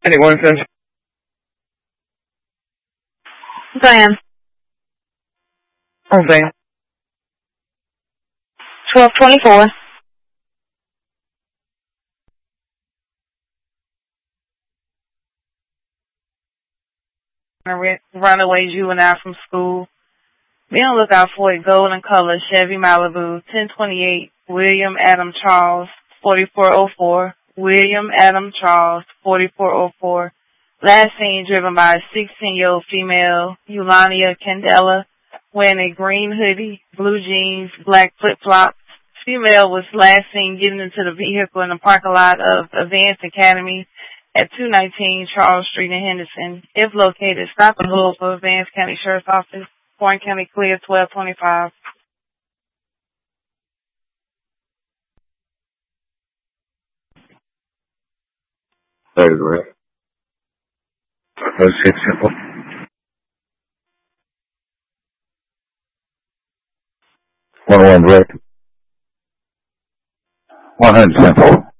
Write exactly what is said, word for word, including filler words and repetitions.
Anyone says? Diane. Oh, Diane. twelve twenty-four. Runaway juvenile from school. Be on the lookout for a golden color Chevy Malibu, ten twenty-eight, William Adam Charles, forty-four oh four. William Adam Charles, forty-four oh four. Last seen driven by a sixteen-year-old female, Eulania Candela, wearing a green hoodie, blue jeans, black flip-flops. Female was last seen getting into the vehicle in the parking lot of Advanced Academy at two nineteen Charles Street in Henderson. If located, stop and hold for Advanced County Sheriff's Office. Warren County clear, twelve twenty-five. That is right. Let's get simple. One one direct. One hundred simple.